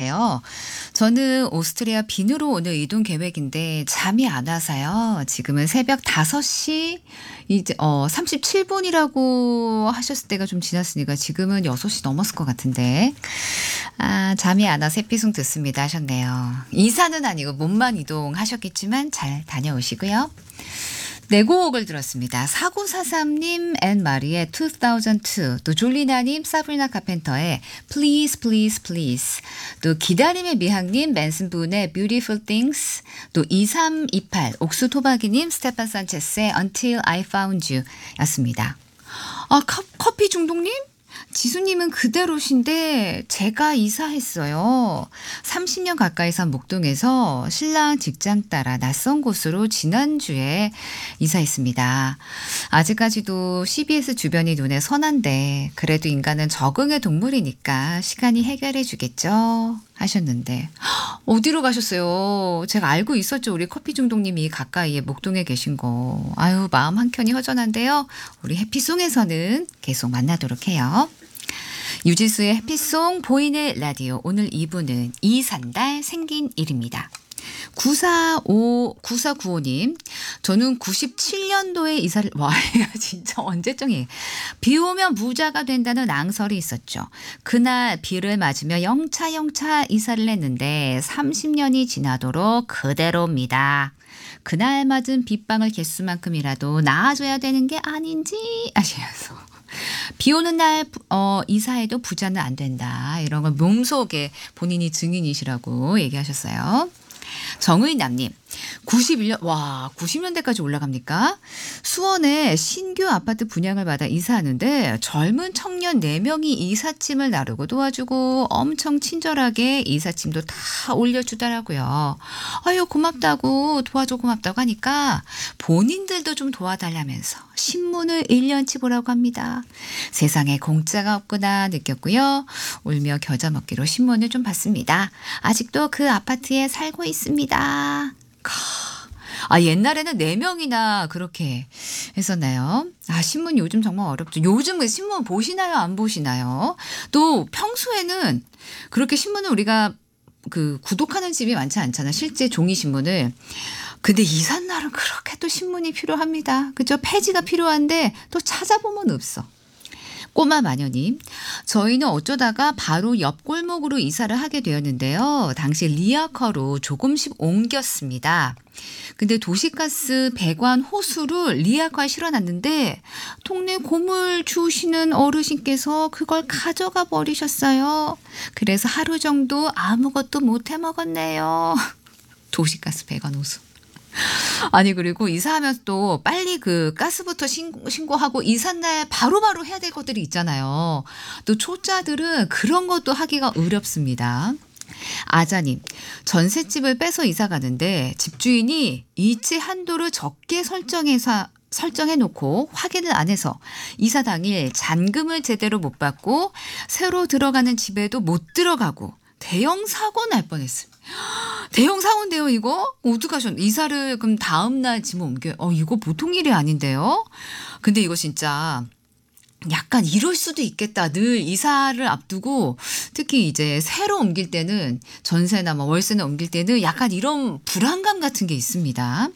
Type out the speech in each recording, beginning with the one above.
안녕하세요. 저는 오스트리아 빈으로 오늘 이동 계획인데 잠이 안 와서요. 지금은 새벽 5시 이제 37분이라고 하셨을 때가 좀 지났으니까 지금은 6시 넘었을 것 같은데. 아, 잠이 안 와서 해피송 듣습니다 하셨네요. 이사는 아니고 몸만 이동하셨겠지만 잘 다녀오시고요. 네 곡을 들었습니다. 4943님 앤 마리의 2002, 또 졸리나님 사브리나 카펜터의 Please Please Please, 또 기다림의 미학님 맨슨 분의 Beautiful Things, 또 2328 옥수 토박이님 스테판 산체스의 Until I Found You 였습니다. 아, 커피 중독님? 지수님은 그대로신데 제가 이사했어요. 30년 가까이 산 목동에서 신랑 직장 따라 낯선 곳으로 지난주에 이사했습니다. 아직까지도 CBS 주변이 눈에 선한데 그래도 인간은 적응의 동물이니까 시간이 해결해 주겠죠 하셨는데 어디로 가셨어요? 제가 알고 있었죠. 우리 커피 중독님이 가까이에 목동에 계신 거. 아유, 마음 한켠이 허전한데요. 우리 해피송에서는 계속 만나도록 해요. 유지수의 해피송 보이는 라디오, 오늘 2부는 이산달 생긴 일입니다. 9495님, 저는 97년도에 이사를, 와, 진짜 언제쯤이, 비 오면 부자가 된다는 낭설이 있었죠. 그날 비를 맞으며 영차 이사를 했는데 30년이 지나도록 그대로입니다. 그날 맞은 빗방울 개수만큼이라도 나아져야 되는 게 아닌지 하시면서. 비 오는 날 이사해도 부자는 안 된다. 이런 걸 몸속에 본인이 증인이시라고 얘기하셨어요. 정의남님, 91년, 와, 90년대까지 올라갑니까? 수원에 신규 아파트 분양을 받아 이사하는데 젊은 청년 4명이 이삿짐을 나르고 도와주고 엄청 친절하게 이삿짐도 다 올려주더라고요. 아유, 고맙다고, 도와줘 고맙다고 하니까 본인들도 좀 도와달라면서 신문을 1년치 보라고 합니다. 세상에 공짜가 없구나 느꼈고요. 울며 겨자 먹기로 신문을 좀 봤습니다. 아직도 그 아파트에 살고 있습니다. 아, 옛날에는 4명이나 그렇게 했었나요? 아, 신문 요즘 정말 어렵죠. 요즘 신문 보시나요? 안 보시나요? 또 평소에는 그렇게 신문을 우리가 구독하는 집이 많지 않잖아요. 실제 종이 신문을. 근데 이삿날은 그렇게 또 신문이 필요합니다. 그죠? 폐지가 필요한데 또 찾아보면 없어. 꼬마 마녀님, 저희는 어쩌다가 바로 옆 골목으로 이사를 하게 되었는데요. 당시 리아커로 조금씩 옮겼습니다. 근데 도시가스 배관 호수를 리아커에 실어놨는데 동네 고물 주우시는 어르신께서 그걸 가져가 버리셨어요. 그래서 하루 정도 아무것도 못 해 먹었네요. 도시가스 배관 호수. 아니, 그리고 이사하면서 또 빨리 그 가스부터 신고하고 이삿날 바로바로 해야 될 것들이 있잖아요. 또 초짜들은 그런 것도 하기가 어렵습니다. 아자님, 전셋집을 빼서 이사 가는데 집주인이 이체 한도를 적게 설정해 놓고 확인을 안 해서 이사 당일 잔금을 제대로 못 받고 새로 들어가는 집에도 못 들어가고 대형 사고 날 뻔했습니다. 대형 사고인데요, 이거? 어떡하셨나? 이사를 그럼 다음날 집을 옮겨요. 이거 보통 일이 아닌데요? 근데 이거 진짜 약간 이럴 수도 있겠다. 늘 이사를 앞두고 특히 이제 새로 옮길 때는 전세나 뭐 월세나 옮길 때는 약간 이런 불안감 같은 게 있습니다.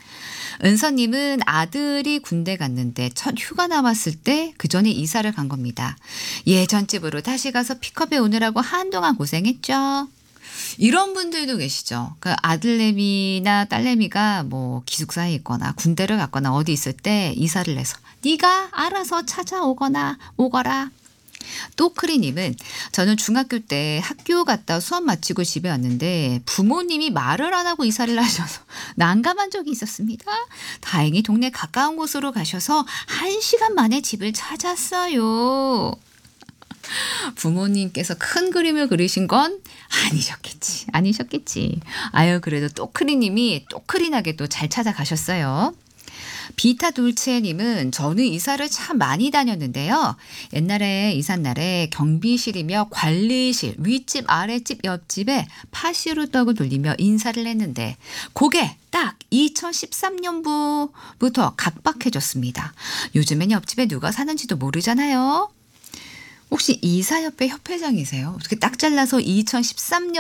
은서님은 아들이 군대 갔는데 첫 휴가 나왔을 때 그 전에 이사를 간 겁니다. 예전 집으로 다시 가서 픽업해 오느라고 한동안 고생했죠. 이런 분들도 계시죠. 그 아들내미나 딸내미가 뭐 기숙사에 있거나 군대를 갔거나 어디 있을 때 이사를 해서 네가 알아서 찾아오거나 오거라. 또크리님은 저는 중학교 때 학교 갔다 수업 마치고 집에 왔는데 부모님이 말을 안 하고 이사를 하셔서 난감한 적이 있었습니다. 다행히 동네 가까운 곳으로 가셔서 1시간 만에 집을 찾았어요. 부모님께서 큰 그림을 그리신 건 아니셨겠지. 아유, 그래도 또크리님이 또크리나게 또 잘 찾아가셨어요. 비타 돌체님은 저는 이사를 참 많이 다녔는데요. 옛날에 이삿날에 경비실이며 관리실, 윗집, 아랫집, 옆집에 파시로 떡을 돌리며 인사를 했는데 그게 딱 2013년부터 각박해졌습니다. 요즘엔 옆집에 누가 사는지도 모르잖아요. 혹시 이사협회 협회장이세요? 어떻게 딱 잘라서 2013년